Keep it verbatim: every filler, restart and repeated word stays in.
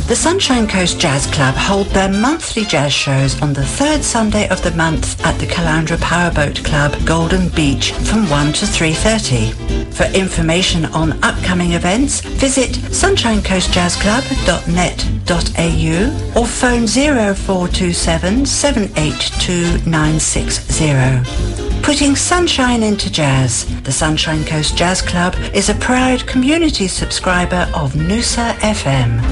The Sunshine Coast Jazz Club hold their monthly jazz shows on the third Sunday of the month at the Caloundra Powerboat Club, Golden Beach, from one to three thirty. For information on upcoming events, visit sunshine coast jazz club dot net dot a u or phone zero four two seven, seven eight two, nine six zero. Putting sunshine into jazz. The Sunshine Coast Jazz Club is a proud community subscriber of Noosa F M.